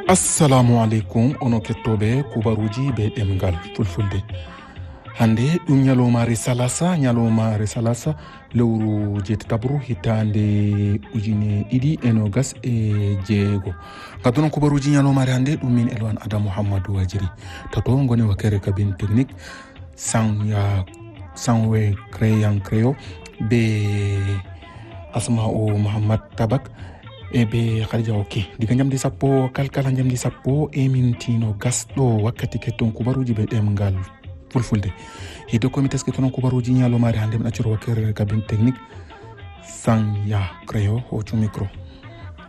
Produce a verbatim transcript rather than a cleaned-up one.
assalamu alaikum ono kettobe kubaruji be demgal fulfulde hande dum nyalomare salasa nyalomare salasa lewru jeetabru hitande ujine idi enogas e jeego gadon kubaruji nyalomare hande dum min elwan adam muhammadu wajiri tato ngone wakere kabine technique sang ya sangwe kreyan kreo be asma o muhammad tabak ebe khadija oke diga nyamdi sappo kalkala nyamdi sappo e mintino gasdo wakati keton kubaruji be demgal fulfulde hito komites keton kubaruji nyalo mari hande na ciro wakere kabine technique sang ya kreo ho micro